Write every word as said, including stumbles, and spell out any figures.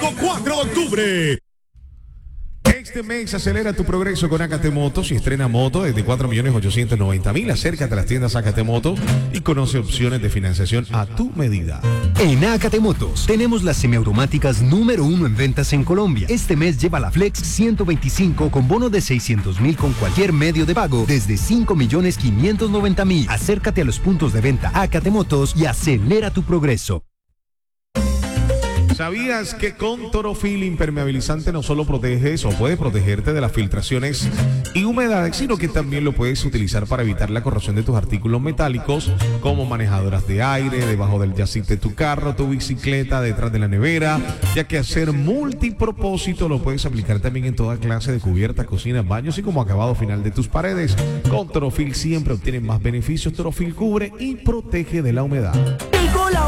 cuatro de octubre. Este mes acelera tu progreso con Acate Motos y estrena moto desde cuatro millones ochocientos noventa mil. Acércate a las tiendas Acate Motos y conoce opciones de financiación a tu medida. En Acate Motos tenemos las semiautomáticas número uno en ventas en Colombia. Este mes lleva la Flex ciento veinticinco con bono de seiscientos mil con cualquier medio de pago desde cinco millones quinientos noventa mil. Acércate a los puntos de venta Acate Motos y acelera tu progreso. ¿Sabías que con Torofil impermeabilizante no solo proteges o puede protegerte de las filtraciones y humedades, sino que también lo puedes utilizar para evitar la corrosión de tus artículos metálicos, como manejadoras de aire, debajo del chasis de tu carro, tu bicicleta, detrás de la nevera, ya que hacer multipropósito lo puedes aplicar también en toda clase de cubiertas, cocinas, baños y como acabado final de tus paredes. Con Torofil siempre obtienes más beneficios. Torofil cubre y protege de la humedad.